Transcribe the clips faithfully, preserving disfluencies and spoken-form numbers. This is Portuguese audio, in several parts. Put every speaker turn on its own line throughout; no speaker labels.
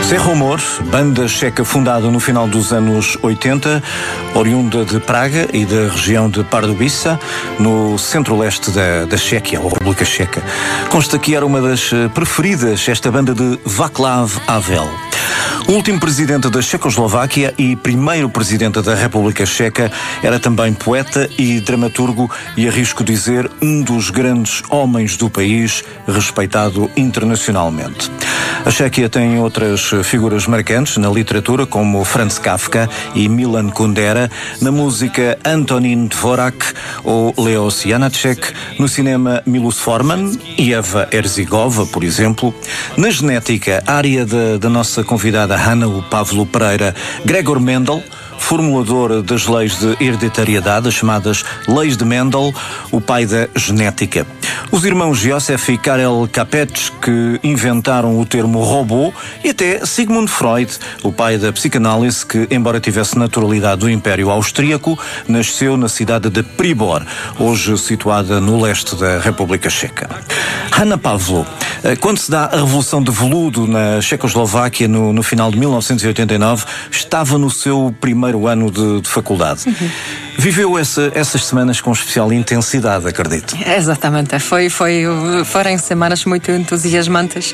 Sem Rumor, banda checa fundada no final dos anos oitenta, oriunda de Praga e da região de Pardubice, no centro-leste da, da Chequia, ou República Checa. Consta que era uma das preferidas, esta banda de Václav Havel. O último presidente da Checoslováquia e primeiro presidente da República Checa era também poeta e dramaturgo e, arrisco dizer, um dos grandes homens do país, respeitado internacionalmente. A Chequia tem outras figuras marcantes na literatura, como Franz Kafka e Milan Kundera, na música Antonín Dvořák ou Leos Janáček, no cinema Milos Forman e Eva Herzigova, por exemplo. Na genética, a área da, da nossa convidada Hanna Pavlo Pereira, Gregor Mendel, formulador das leis de hereditariedade, as chamadas leis de Mendel, o pai da genética. Os irmãos Josef e Karel Capetz, que inventaram o termo robô, e até Sigmund Freud, o pai da psicanálise, que, embora tivesse naturalidade do Império Austríaco, nasceu na cidade de Pribor, hoje situada no leste da República Checa. Hanna Pavlo, quando se dá a Revolução de Veludo na Checoslováquia no, no final de mil novecentos e oitenta e nove, estava no seu primeiro ano de, de faculdade. Uhum. Viveu essa, essas semanas com especial intensidade, acredito.
Exatamente, foi, foi, foram semanas muito entusiasmantes.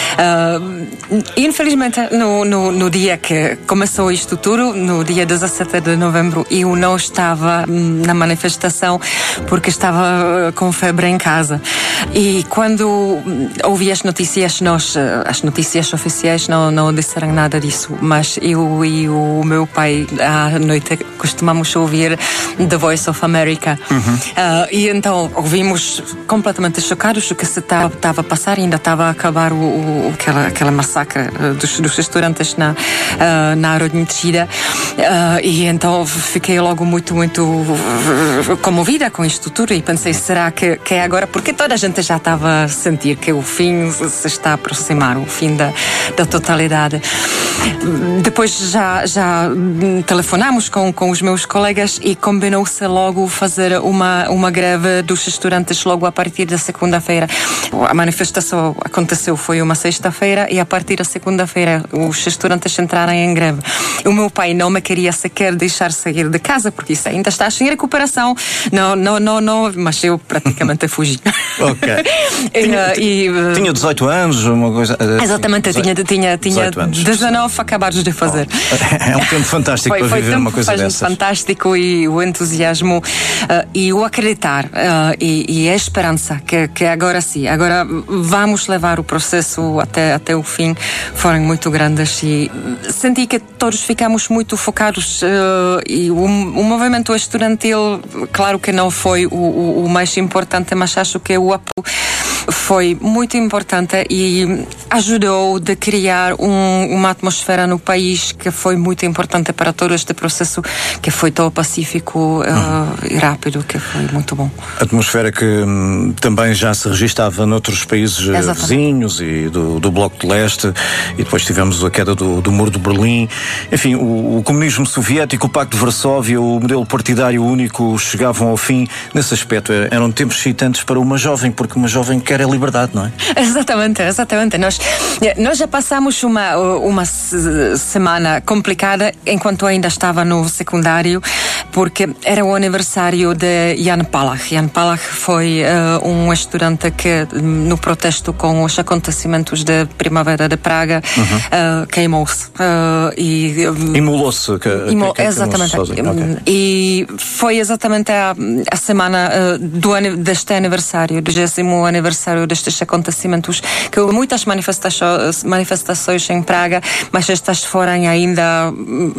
Uh, infelizmente, no, no, no dia que começou isto tudo, no dia dezassete de novembro, eu não estava na manifestação porque estava com febre em casa. E quando ouvi as notícias, nós, as notícias oficiais não, não disseram nada disso, mas eu e o meu pai à noite costumamos ouvir The Voice of America. Uhum. Uh, e então ouvimos completamente chocados o que se estava a passar, ainda estava a acabar o, o, aquela, aquela massacre uh, dos, dos restaurantes na, uh, na Narodnitida. Uh, e então fiquei logo muito, muito uh, comovida com isto tudo e pensei, será que, que é agora? Porque toda a gente já estava a sentir que o fim se está a aproximar, o fim da, da totalidade. Depois já, já telefonamos com, com os meus colegas e combinou-se logo fazer uma, uma greve dos estudantes logo a partir da segunda-feira. A manifestação aconteceu, foi uma sexta-feira, e a partir da segunda-feira os estudantes entraram em greve. O meu pai não me queria sequer deixar sair de casa, porque isso ainda está em recuperação. Não, não, não, não, mas eu praticamente fugi.
Ok. Tinha, e, uh, tinha dezoito anos, uma coisa... Uh,
exatamente, dezoito, tinha, tinha, tinha dezanove acabados de fazer.
Oh, é um tempo fantástico foi, para foi viver uma coisa dessas.
Foi fantástico, e o entusiasmo uh, e o acreditar uh, e, e a esperança que, que agora sim, agora vamos levar o processo até, até o fim, foram muito grandes, e senti que todos ficamos muito focados uh, e o, o movimento estudantil, claro que não foi o, o, o mais importante, mas acho que o apoio foi muito importante e ajudou a criar um, uma atmosfera no país que foi muito importante para todo este processo, que foi tão pacífico uh, uhum. e rápido, que foi muito bom.
Atmosfera que hum, também já se registava noutros países Exatamente. vizinhos e do, do Bloco de Leste, e depois tivemos a queda do, do Muro de Berlim. Enfim, o, o comunismo soviético, o Pacto de Varsóvia, o modelo partidário único chegavam ao fim. Nesse aspecto eram tempos excitantes para uma jovem, porque uma jovem quer a liberdade, não é?
Exatamente, exatamente. Nós, nós já passamos uma, uma semana complicada enquanto ainda estava no secundário, porque era o aniversário de Jan Palach. Jan Palach foi uh, um estudante que, no protesto com os acontecimentos da Primavera de Praga, uhum. uh, queimou-se. Uh, e, um,
Imolou-se.
Imol, que, que exatamente. Okay. E foi exatamente a, a semana uh, do, deste aniversário, do vigésimo aniversário destes acontecimentos, que houve muitas manifestações, manifestações em Praga, mas estas foram ainda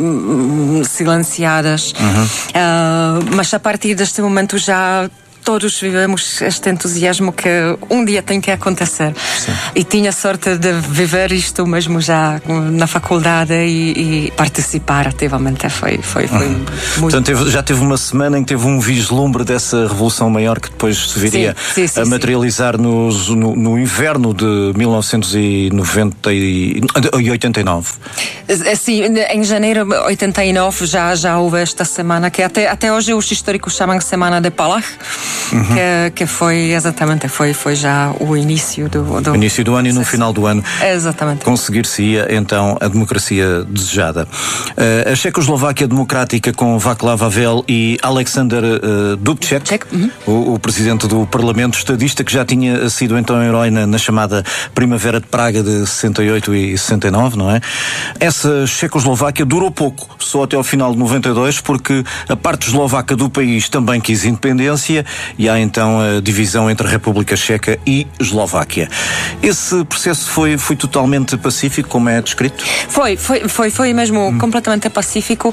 um, silenciadas. Uhum. Uh, mas a partir deste momento já todos vivemos este entusiasmo que um dia tem que acontecer. Sim. E tinha sorte de viver isto mesmo já na faculdade e, e participar ativamente. Foi, foi, foi uhum. muito...
Portanto, teve, já teve uma semana em que teve um vislumbre dessa revolução maior que depois se viria sim, sim, sim, a materializar no, no, no inverno de mil novecentos e noventa e oitenta e nove.
Sim, em janeiro de oitenta e nove já, já houve esta semana, que até, até hoje os históricos chamam Semana de Palach. uhum. que, que foi exatamente, foi, foi já o início do, do...
O início do ano e no final do ano.
Exatamente.
Conseguir-se-ia então a democracia desejada. Uh, a Checoslováquia Democrática com Václav Havel e Alexander uh, Dubček, uhum. o, o presidente do Parlamento estadista, que já tinha sido então herói na, na chamada Primavera de Praga de sessenta e oito e sessenta e nove, não é? Essa Checoslováquia durou pouco, só até ao final de noventa e dois, porque a parte eslovaca do país também quis independência e há então a divisão entre a República Checa e Eslováquia. Esse processo foi, foi totalmente pacífico, como é descrito?
Foi, foi, foi, foi mesmo hum. completamente pacífico.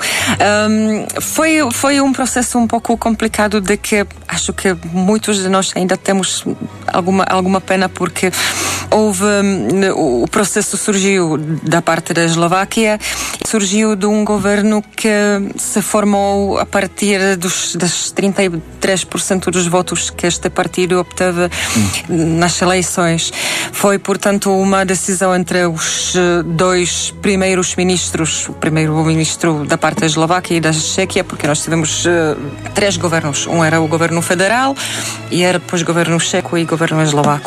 Um, foi, foi um processo um pouco complicado, de que acho que muitos de nós ainda temos alguma, alguma pena, porque houve, um, o processo surgiu da parte da Eslováquia, surgiu de um governo que se formou a partir dos, das trinta e três por cento dos votos que este partido obteve hum. nas eleições. Foi, portanto, uma decisão entre os dois primeiros ministros, o primeiro-ministro da parte da Eslováquia e da Chequia, porque nós tivemos uh, três governos. Um era o governo federal, e era depois o governo checo e o governo eslovaco.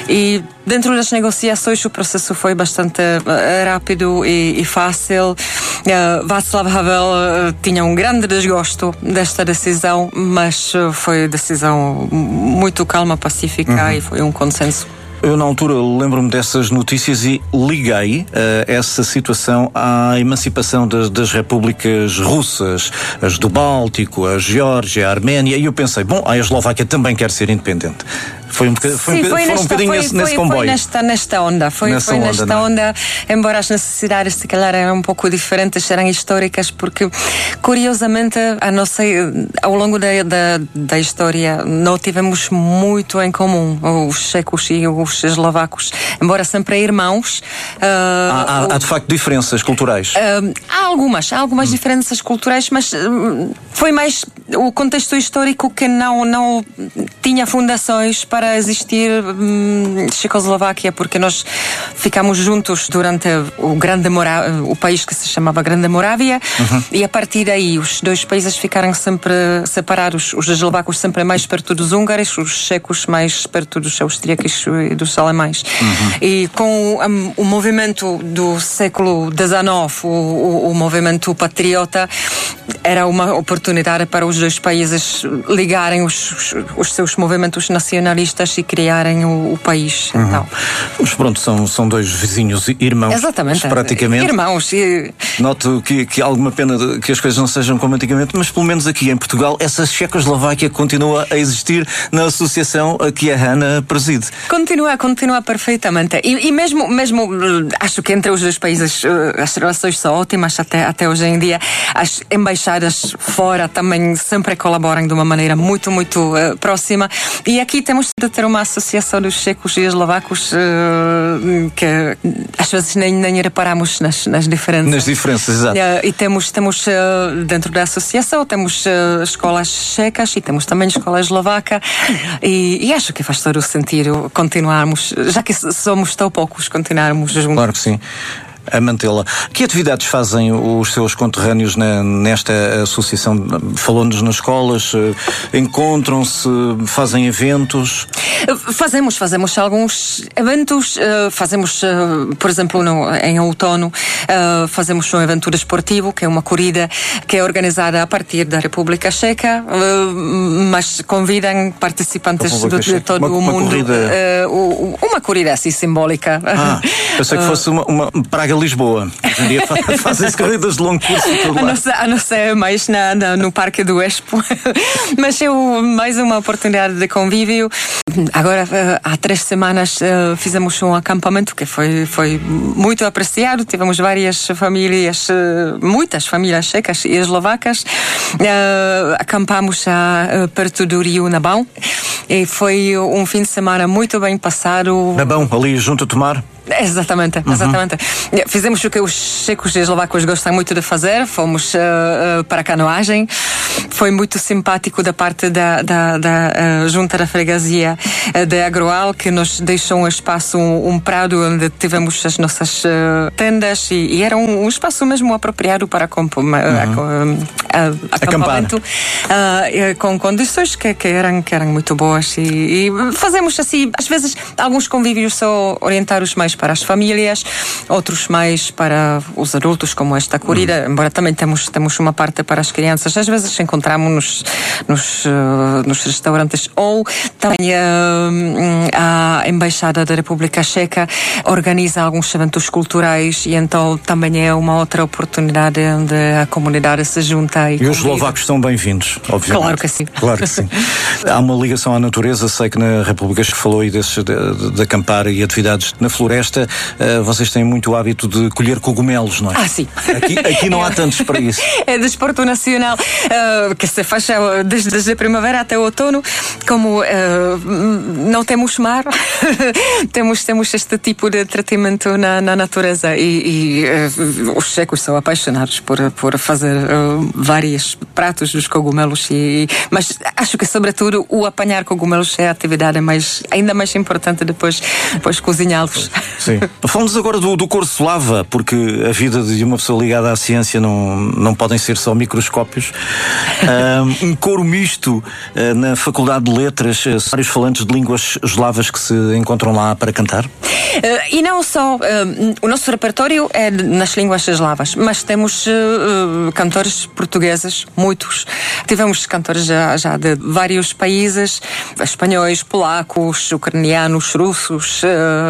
E dentro das negociações o processo foi bastante uh, rápido e, e fácil. Uh, Václav Havel uh, tinha um grande desgosto desta decisão, mas uh, foi decisão muito calma, pacífica, uhum. e foi um consenso.
Eu, na altura, lembro-me dessas notícias e liguei uh, essa situação à emancipação das, das repúblicas russas, as do Báltico, a Geórgia, a Arménia, e eu pensei, bom, a Eslováquia também quer ser independente. Foi um bocadinho, foi
Sim,
um,
foi
foram
nesta,
um bocadinho
foi,
nesse, nesse
foi,
comboio.
Foi nesta, nesta onda, foi nessa foi nesta onda, onda embora as necessidades se calhar eram um pouco diferentes, eram históricas, porque curiosamente a nossa, ao longo da, da, da história não tivemos muito em comum, os checos e os eslovacos, embora sempre irmãos. Uh,
há, há, há de facto diferenças culturais?
Uh, há algumas, há algumas hum. diferenças culturais, mas uh, foi mais o contexto histórico que não, não tinha fundações para para existir hum, Checoslováquia, porque nós ficámos juntos durante o grande Morá- o país que se chamava Grande Morávia, uhum. e a partir daí os dois países ficaram sempre separados, os eslovacos sempre mais perto dos húngaros, os checos mais perto dos austríacos e dos alemães. Uhum. E com um, o movimento do século dezenove, o, o, o movimento patriota, era uma oportunidade para os dois países ligarem os, os, os seus movimentos nacionalistas e criarem o, o país. Uhum. Então.
Mas pronto, são, são dois vizinhos irmãos.
Exatamente.
Praticamente.
Irmãos. E...
Noto que, que há alguma pena de, que as coisas não sejam como antigamente, mas pelo menos aqui em Portugal, essa Checoslováquia continua a existir na associação a que a Hannah preside.
Continua, continua perfeitamente. E, e mesmo, mesmo, acho que entre os dois países as relações são ótimas até, até hoje em dia. As embaixadas fora também sempre colaboram de uma maneira muito, muito uh, próxima. E aqui temos de ter uma associação dos checos e eslovacos uh, que às vezes nem, nem reparamos nas, nas diferenças.
Nas diferenças, exato.
Uh, e temos, temos uh, dentro da associação, temos uh, escolas checas e temos também escola eslovaca, e, e acho que faz todo o sentido continuarmos, já que somos tão poucos, continuarmos juntos.
Claro que sim. A mantê-la. Que atividades fazem os seus conterrâneos na, nesta associação? Falou-nos nas escolas, encontram-se, fazem eventos?
Fazemos, fazemos alguns eventos, fazemos, por exemplo, no, em outono, fazemos um evento desportivo, que é uma corrida que é organizada a partir da República Checa, mas convidam participantes do, de todo
uma,
o mundo.
Uma corrida...
Uma corrida assim simbólica.
Ah, pensei que fosse uma, uma Praga Lisboa. Hoje em dia fazem-se corridas de longo curso e tudo lá.
A não ser, a não ser mais na, na, no Parque do Expo. Mas é mais uma oportunidade de convívio. Agora, há três semanas, fizemos um acampamento que foi, foi muito apreciado. Tivemos várias famílias, muitas famílias checas e eslovacas. Acampamos a, perto do rio Nabão. E foi um fim de semana muito bem passado.
Nabão, ali junto a Tomar?
Exatamente,
uhum.
exatamente. Fizemos o que os checos e eslovacos gostam muito de fazer, fomos uh, uh, para a canoagem. Foi muito simpático da parte da, da, da uh, junta da freguesia uh, de Agroal, que nos deixou um espaço, um, um prado onde tivemos as nossas uh, tendas e, e era um, um espaço mesmo apropriado para comp- uhum. a, a, a, acampamento, uh, com condições que, que, eram, que eram muito boas e, e fazemos assim, às vezes alguns convívios só orientados mais para as famílias, outros mais para os adultos, como esta corrida, uhum. embora também temos, temos uma parte para as crianças. Às vezes encontramos-nos nos, uh, nos restaurantes, ou também uh, a Embaixada da República Checa organiza alguns eventos culturais e então também é uma outra oportunidade onde a comunidade se junta e,
e os eslovacos são bem-vindos, obviamente.
Claro que sim.
Claro que sim. Há uma ligação à natureza, sei que na República Checa falou aí desses, de, de acampar e atividades na floresta. Uh, vocês têm muito hábito de colher cogumelos, não é?
Ah, sim.
Aqui, aqui não há tantos para isso.
É desporto nacional uh, que se faz desde, desde a primavera até o outono. Como uh, não temos mar, temos, temos este tipo de tratamento na, na natureza e, e uh, os checos são apaixonados por, por fazer uh, vários pratos dos cogumelos, e, mas acho que sobretudo o apanhar cogumelos é a atividade mais, ainda mais importante depois, depois cozinhá-los.
Sim. Falamos agora do, do coro Slava, porque a vida de uma pessoa ligada à ciência não, não podem ser só microscópios. Um, um coro misto uh, na Faculdade de Letras, uh, vários falantes de línguas eslavas que se encontram lá para cantar?
Uh, e não só, uh, o nosso repertório é nas línguas eslavas, mas temos uh, uh, cantores portugueses, muitos. Tivemos cantores já, já de vários países, espanhóis, polacos, ucranianos, russos uh,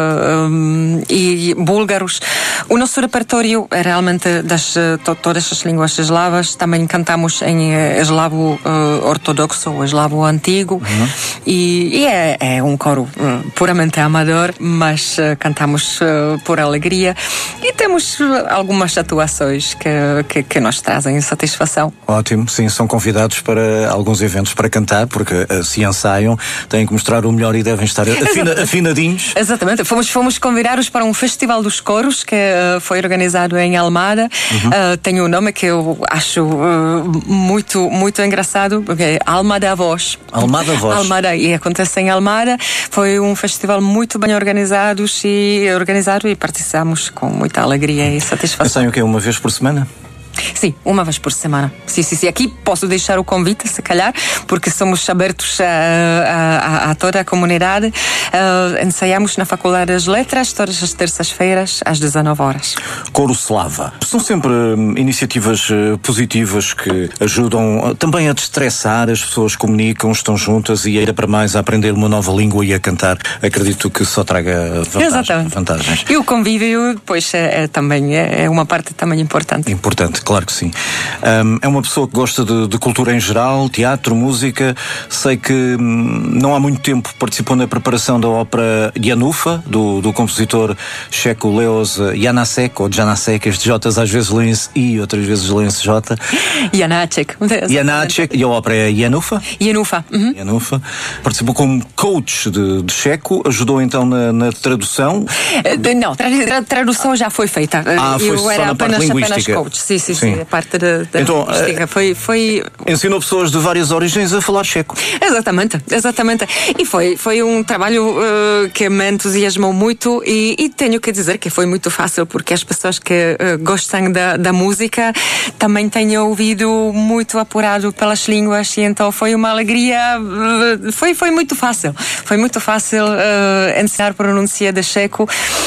um, e búlgaros. O nosso repertório é realmente das to, todas as línguas eslavas. Também cantamos em uh, eslavo uh, ortodoxo, ou eslavo antigo, uhum. e, e é, é um coro uh, puramente amador, mas uh, cantamos uh, por alegria e temos uh, algumas atuações que, que, que nos trazem satisfação.
Ótimo, sim, são convidados para alguns eventos para cantar, porque uh, se ensaiam, têm que mostrar o melhor e devem estar afina, afinadinhos.
Exatamente, fomos, fomos convidados para um festival dos coros que uh, foi organizado em Almada. Uhum. Uh, tem um nome que eu acho uh, muito, muito engraçado, porque é Almada Voz.
Almada Voz.
Almada, e acontece em Almada. Foi um festival muito bem organizado e, organizado e participamos com muita alegria e satisfação.
Ensaiam o quê? Uma vez por semana?
Sim, uma vez por semana. Sim, sim, sim. Aqui posso deixar o convite, se calhar, porque somos abertos a, a, a toda a comunidade. Uh, ensaiamos na Faculdade das Letras todas as terças-feiras às dezanove horas.
Coro Slava. São sempre uh, iniciativas uh, positivas que ajudam uh, também a destressar, as pessoas comunicam, estão juntas e ainda para mais a aprender uma nova língua e a cantar. Acredito que só traga vantagens. vantagens.
E o convívio, pois, é, é também é, é uma parte também importante.
Importante. Claro que sim. Um, é uma pessoa que gosta de, de cultura em geral, teatro, música. Sei que hum, não há muito tempo participou na preparação da ópera Janufa, do, do compositor checo Leos Janáček, ou Janáček, estes Jotas às vezes leem-se I, outras vezes leem-se J.
Janáček.
Janáček, e a ópera é Janufa?
Janufa. Uhum.
Janufa. Participou como coach de, de checo, ajudou então na, na tradução?
Uh, não, tra, tra, tradução já foi feita.
Ah, foi
Eu
só
era
na
apenas,
parte linguística.
apenas coach. Sim, sim, sim.
Sim.
A parte da, da
então,
linguística. Foi, foi...
Ensinou pessoas de várias origens a falar checo.
Exatamente, exatamente. E foi, foi um trabalho uh, que me entusiasmou muito e, e tenho que dizer que foi muito fácil, porque as pessoas que uh, gostam da, da música também têm ouvido muito apurado pelas línguas, e então foi uma alegria, uh, foi, foi muito fácil. Foi muito fácil uh, ensinar pronúncia de checo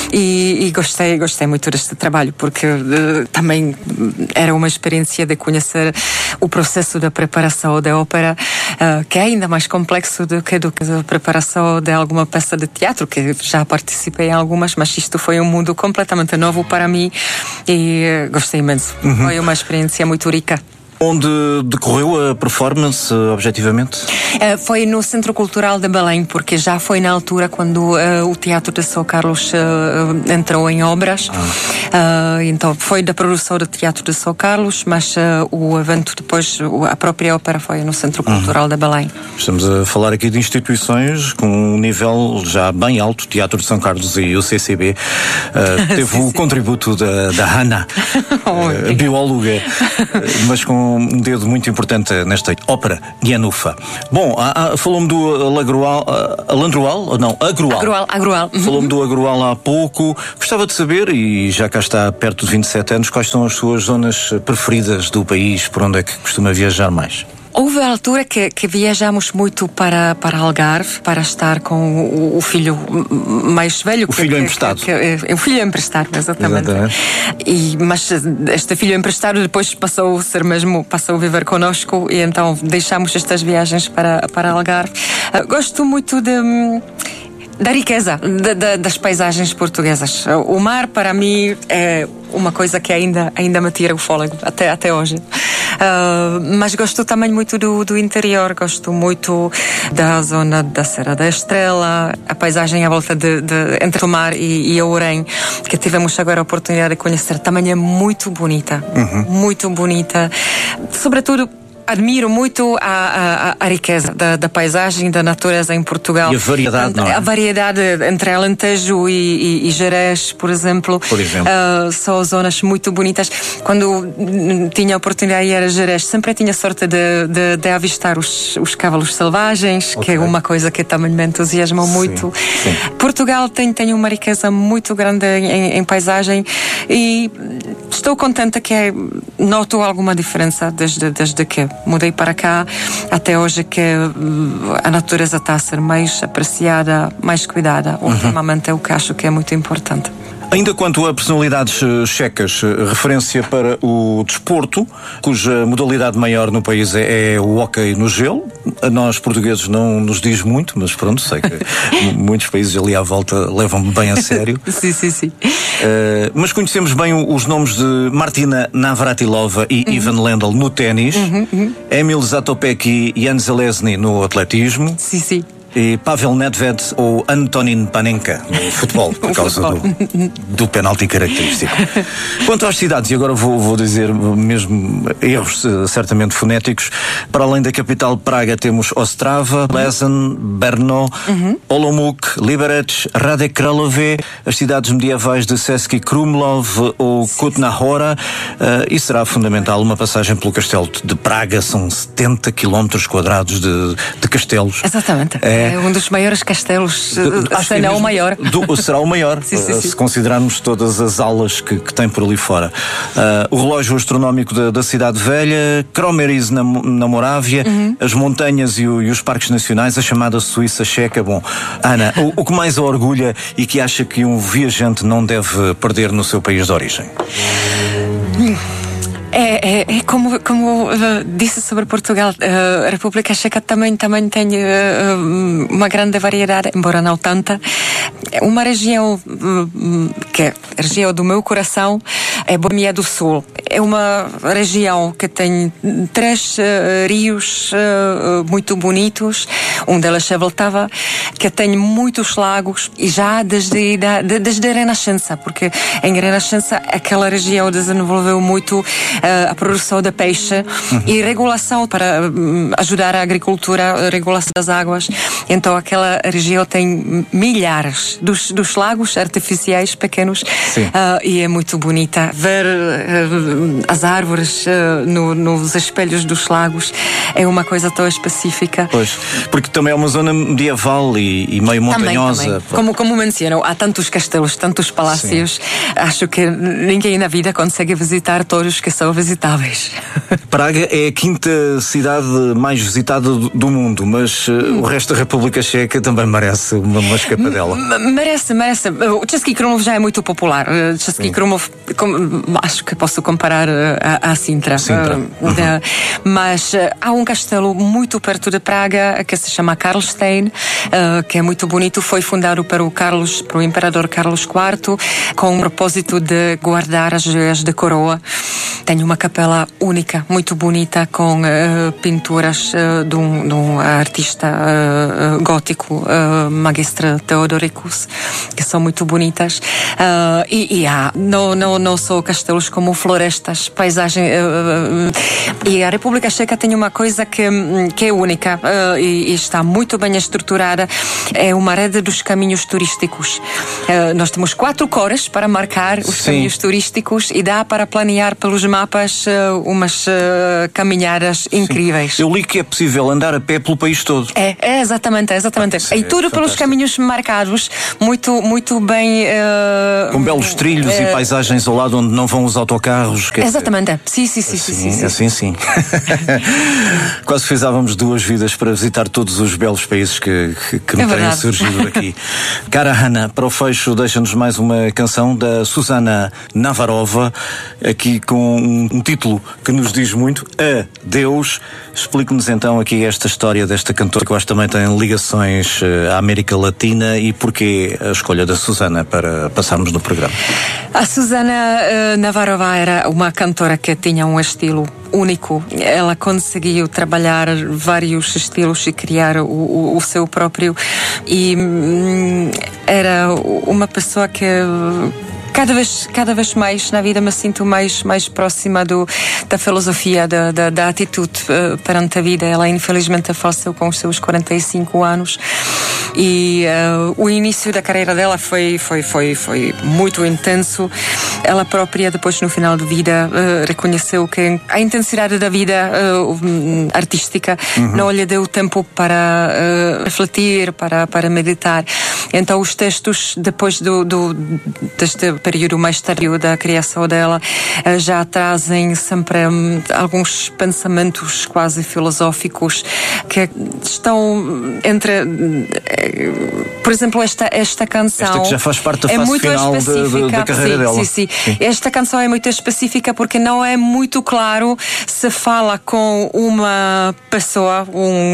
e, e gostei, gostei muito deste trabalho, porque uh, também era uma experiência de conhecer o processo da preparação da ópera, uh, que é ainda mais complexo do que, do que a preparação de alguma peça de teatro, que já participei em algumas, mas isto foi um mundo completamente novo para mim e uh, gostei imenso. Uhum. Foi uma experiência muito rica.
Onde decorreu a performance, objetivamente?
Uh, foi no Centro Cultural de Belém, porque já foi na altura quando uh, o Teatro de São Carlos uh, entrou em obras. Ah. Uh, então foi da produção do Teatro de São Carlos, mas uh, o evento depois, a própria ópera foi no Centro Cultural uhum. de Belém.
Estamos a falar aqui de instituições com um nível já bem alto. O Teatro de São Carlos e o C C B uh, teve sim, o sim. contributo da, da Hannah, oh, uh, bióloga, uh, mas com um dedo muito importante nesta ópera Yanufa. Bom, falou-me do Alandroal, Alandroal, não, Agrual.
Agrual, Agrual.
Uhum. Falou-me do Agrual há pouco. Gostava de saber, e já cá está perto de vinte e sete anos, quais são as suas zonas preferidas do país, por onde é que costuma viajar mais?
Houve a altura que, que viajamos muito para, para Algarve, para estar com o, o filho mais velho.
O
que,
filho
que,
emprestado.
Que, que, o filho emprestado, exatamente. exatamente. E, mas este filho emprestado depois passou a ser mesmo, passou a viver connosco, e então deixamos estas viagens para, para Algarve. Uh, gosto muito de... da riqueza de, de, das paisagens portuguesas. O mar, para mim, é uma coisa que ainda, ainda me tira o fôlego, até, até hoje. Uh, mas gosto também muito do, do interior, gosto muito da zona da Serra da Estrela, a paisagem à volta de, de, entre o mar e, e a Orem, que tivemos agora a oportunidade de conhecer, também é muito bonita, uhum. muito bonita. Sobretudo, admiro muito a, a, a riqueza da, da paisagem, da natureza em Portugal.
E a variedade, não é?
A variedade entre Alentejo e, e, e Gerês, por exemplo.
Por exemplo.
Uh, são zonas muito bonitas. Quando tinha a oportunidade de ir a Gerês, sempre tinha sorte de, de, de avistar os, os cavalos selvagens, okay. que é uma coisa que também me entusiasma muito. Sim, sim. Portugal tem, tem uma riqueza muito grande em, em paisagem, e estou contente que noto alguma diferença desde, desde que mudei para cá até hoje, que a natureza está a ser mais apreciada, mais cuidada. Uhum. Ultimamente é o que acho que é muito importante.
Ainda quanto a personalidades checas, referência para o desporto, cuja modalidade maior no país é, é o hóquei no gelo. A nós, portugueses, não nos diz muito, mas pronto, sei que muitos países ali à volta levam-me bem a sério.
Sim, sim, sim.
Uh, mas conhecemos bem os nomes de Martina Navratilova e uhum. Ivan Lendl no ténis, uhum, uhum. Emil Zatopek e Jan Zelezny no atletismo.
Sim, sim.
E Pavel Nedved ou Antonin Panenka no futebol, por causa do, do penalti característico. Quanto às cidades, e agora vou, vou dizer mesmo erros certamente fonéticos, para além da capital Praga temos Ostrava, Plzeň, Brno, uhum. Olomouc, Liberec, Hradec Králové, as cidades medievais de Český Krumlov ou Kutná Hora, uh, e será fundamental uma passagem pelo castelo de Praga. São setenta quilómetros quadrados de, de castelos.
Exatamente. É, É um dos maiores castelos, se não o maior.
Do, será o maior, sim, sim, sim. se considerarmos todas as aulas que, que tem por ali fora. Uh, o relógio astronómico da, da Cidade Velha, Kromeríž na, na Morávia, uhum. as montanhas e, o, e os parques nacionais, a chamada Suíça Checa. Bom, Ana, o, o que mais a orgulha e que acha que um viajante não deve perder no seu país de origem?
Hum. É, é, é como, como uh, disse sobre Portugal, uh, a República Checa também, também tem uh, uma grande variedade, embora não tanta. Uma região uh, que é a região do meu coração é Boemia do Sul. É uma região que tem três uh, rios uh, muito bonitos, um deles é Vltava, que tem muitos lagos, e já desde, de, desde a Renascença, porque em Renascença aquela região desenvolveu muito a produção de peixe uhum. e regulação para um, ajudar a agricultura, a regulação das águas. Então aquela região tem milhares dos, dos lagos artificiais pequenos uh, e é muito bonita. Ver uh, as árvores uh, no, nos espelhos dos lagos é uma coisa tão específica.
Pois, porque também é uma zona medieval e, e meio montanhosa.
Também, também. Como, como mencionam, há tantos castelos, tantos palácios. Sim. Acho que ninguém na vida consegue visitar todos que são visitáveis.
Praga é a quinta cidade mais visitada do, do mundo, mas uh, hum. o resto da República Checa também merece uma, uma escapadela.
M- merece, merece. O Český Krumlov já é muito popular. O Český Krumlov, com, acho que posso comparar comparar a, a Sintra.
Sintra.
Uh, uhum. de, mas uh, há um castelo muito perto de Praga que se chama Karlstein, uh, que é muito bonito. Foi fundado pelo Carlos, pelo imperador Carlos quarto, com o propósito de guardar as joias de coroa. Tem uma capela única, muito bonita, com uh, pinturas uh, de, um, de um artista uh, gótico, uh, Magistre Theodoricus, que são muito bonitas. Uh, e, e há não, não, não só castelos como florestas, paisagem. Uh, uh, e a República Checa tem uma coisa que, que é única uh, e, e está muito bem estruturada. É uma rede dos caminhos turísticos. Uh, nós temos quatro cores para marcar os
Sim.
caminhos turísticos e dá para planear pelos mapas uh, umas uh, caminhadas incríveis.
Sim. Eu li que é possível andar a pé pelo país todo.
É, é exatamente, é exatamente.
Ah,
e
é
tudo pelos
fantástico.
caminhos marcados, muito, muito bem. Uh,
Com belos trilhos
uh,
e paisagens ao lado onde não vão os autocarros. Quer
Exatamente. Sim, sim, sim,
dizer,
sim, sim, sim.
Assim, sim. Quase fizávamos duas vidas para visitar todos os belos países que, que, que me
É
têm
verdade.
surgido aqui. Cara Ana, para o fecho, deixa-nos mais uma canção da Susana Navarova, aqui com um, um título que nos diz muito, Adeus. Explique-nos então aqui esta história desta cantora, que eu acho que também tem ligações à América Latina, e porquê a escolha da Susana para passarmos no programa.
A Susana uh, Navarova era uma cantora que tinha um estilo único. Ela conseguiu trabalhar vários estilos e criar o, o, o seu próprio. E hum, era uma pessoa que cada vez, cada vez mais na vida me sinto mais, mais próxima do, da filosofia, da, da, da atitude uh, perante a vida. Ela infelizmente faleceu com os seus quarenta e cinco anos e uh, o início da carreira dela foi, foi, foi, foi muito intenso. Ela própria, depois no final de vida, uh, reconheceu que a intensidade da vida uh, artística uhum. não lhe deu tempo para uh, refletir, para, para meditar. Então os textos, depois do, do, deste período mais tardio da criação dela, uh, já trazem sempre um, alguns pensamentos quase filosóficos que estão entre... Uh, por exemplo, esta, esta canção...
Esta que já faz parte da
é
fase
muito
final
específica.
da, da carreira
sim,
dela.
Sim, sim.
Sim.
Esta canção é muito específica porque não é muito claro se fala com uma pessoa,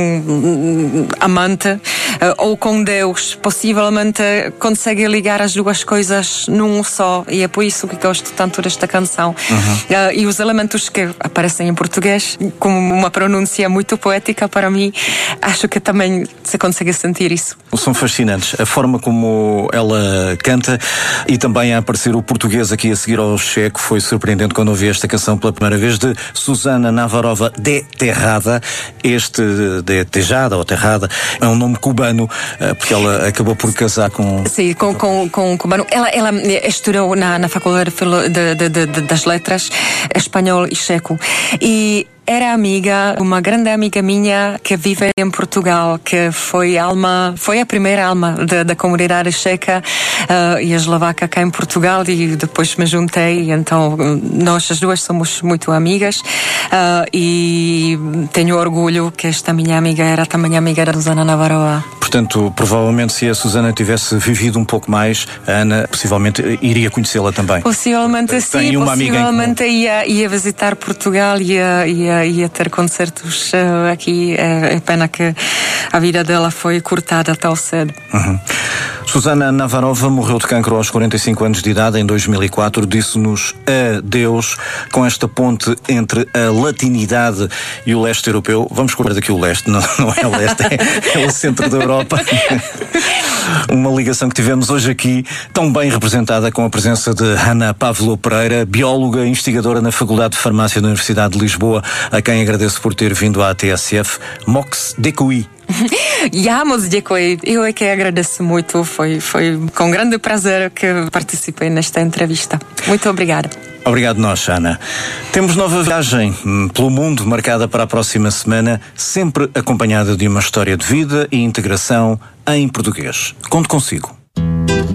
um amante, uh, ou com Deus. Possivelmente consegue ligar as duas coisas num só, e é por isso que gosto tanto desta canção. Uhum. Uh, e os elementos que aparecem em português, com uma pronúncia muito poética para mim, acho que também se consegue sentir isso.
São fascinantes a forma como ela canta, e também a aparecer o português aqui a seguir ao checo. Foi surpreendente quando ouvi esta canção pela primeira vez, de Susana Navarova de Terrada. Este de Tejada ou Terrada é um nome cubano, porque ela acabou por casar com...
Sim, com, com, com um cubano. Ela, ela estudou na, na Faculdade de, de, de, de, das Letras, espanhol e checo. E era amiga, uma grande amiga minha que vive em Portugal, que foi alma, foi a primeira alma da, da comunidade checa uh, e eslovaca cá em Portugal, e depois me juntei, então nós as duas somos muito amigas uh, e tenho orgulho que esta minha amiga era também amiga da Susana Navarova.
Portanto, provavelmente se a Susana tivesse vivido um pouco mais, a Ana possivelmente iria conhecê-la também.
Possivelmente sim,
uma
possivelmente ia, ia visitar Portugal, ia, ia, ia ter concertos uh, aqui. É, é pena que a vida dela foi cortada tão cedo.
Uhum. Susana Navarova morreu de cancro aos quarenta e cinco anos de idade em dois mil e quatro. Disse-nos adeus com esta ponte entre a latinidade e o leste europeu. Vamos correr daqui o leste, não, não é o leste, é, é o centro da Europa. Uma ligação que tivemos hoje aqui, tão bem representada, com a presença de Ana Pavlo Pereira, bióloga, investigadora na Faculdade de Farmácia da Universidade de Lisboa, a quem agradeço por ter vindo à T S F. Mox Decui.
Já, moc děkuji. Eu é que agradeço muito. Foi, foi com grande prazer que participei nesta entrevista. Muito obrigada.
Obrigado nós, Ana. Temos nova viagem pelo mundo marcada para a próxima semana, sempre acompanhada de uma história de vida e integração em português. Conto consigo.